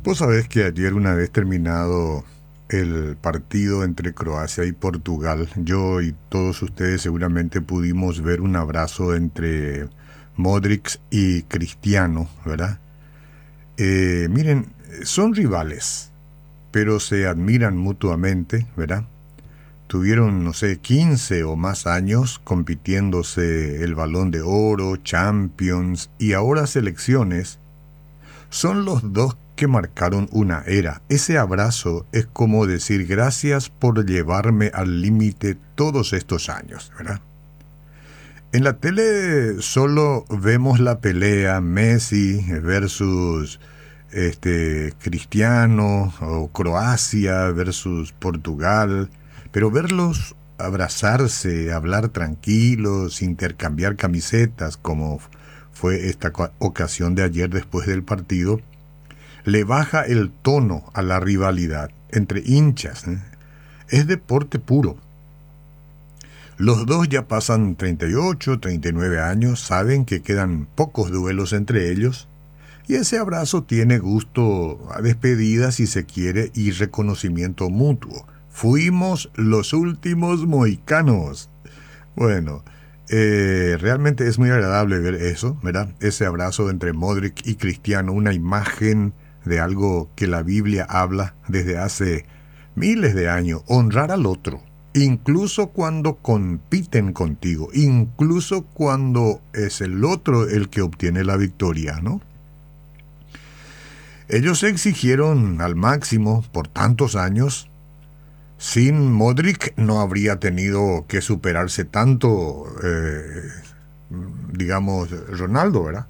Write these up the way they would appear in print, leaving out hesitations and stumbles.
Vos sabés que ayer, una vez terminado el partido entre Croacia y Portugal, yo y todos ustedes seguramente pudimos ver un abrazo entre Modric y Cristiano, ¿verdad? Miren, son rivales, pero se admiran mutuamente, ¿verdad? Tuvieron, no sé, 15 o más años compitiéndose el Balón de Oro, Champions y ahora selecciones. Son los dos que marcaron una era. Ese abrazo es como decir gracias por llevarme al límite todos estos años, ¿verdad? En la tele solo vemos la pelea Messi versus Cristiano, o Croacia versus Portugal, pero verlos abrazarse, hablar tranquilos, intercambiar camisetas, como fue esta ocasión de ayer después del partido, le baja el tono a la rivalidad entre hinchas, ¿eh? Es deporte puro. Los dos ya pasan 38, 39 años, saben que quedan pocos duelos entre ellos, y ese abrazo tiene gusto a despedida, si se quiere, y reconocimiento mutuo. Fuimos los últimos mohicanos. Bueno, realmente es muy agradable ver eso, ¿verdad? Ese abrazo entre Modric y Cristiano, una imagen de algo que la Biblia habla desde hace miles de años: honrar al otro, incluso cuando compiten contigo, incluso cuando es el otro el que obtiene la victoria, ¿no? Ellos se exigieron al máximo por tantos años. Sin Modric no habría tenido que superarse tanto, digamos, Ronaldo, ¿verdad?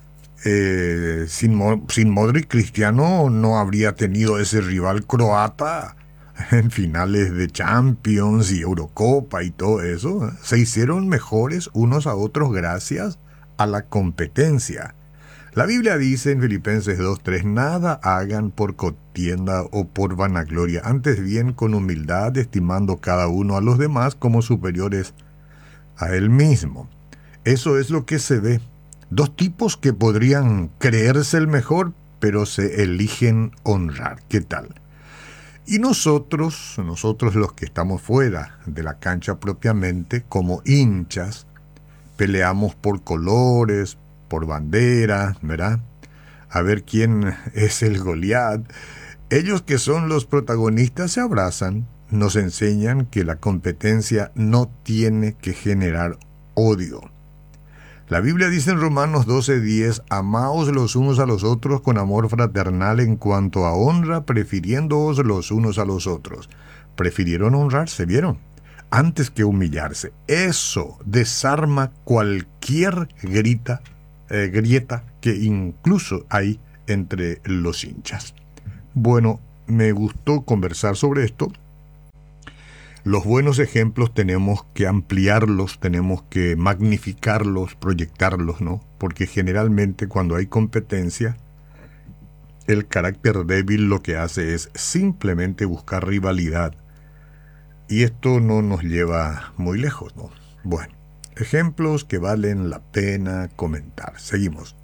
Sin Modric, Cristiano no habría tenido ese rival croata en finales de Champions y Eurocopa y todo eso. Se hicieron mejores unos a otros gracias a la competencia. La Biblia dice en Filipenses 2:3: nada hagan por contienda o por vanagloria, antes bien con humildad, estimando cada uno a los demás como superiores a él mismo. Eso es lo que se ve. Dos tipos que podrían creerse el mejor, pero se eligen honrar. ¿Qué tal? Y nosotros los que estamos fuera de la cancha propiamente, como hinchas, peleamos por colores, por bandera, ¿verdad? A ver quién es el Goliat. Ellos, que son los protagonistas, se abrazan, nos enseñan que la competencia no tiene que generar odio. La Biblia dice en Romanos 12:10: amaos los unos a los otros con amor fraternal en cuanto a honra, prefiriéndoos los unos a los otros. Prefirieron honrarse, ¿vieron?, antes que humillarse. Eso desarma cualquier grieta que incluso hay entre los hinchas. Bueno, me gustó conversar sobre esto. Los buenos ejemplos tenemos que ampliarlos, tenemos que magnificarlos, proyectarlos, ¿no? Porque generalmente cuando hay competencia, el carácter débil lo que hace es simplemente buscar rivalidad. Y esto no nos lleva muy lejos, ¿no? Bueno, ejemplos que valen la pena comentar. Seguimos.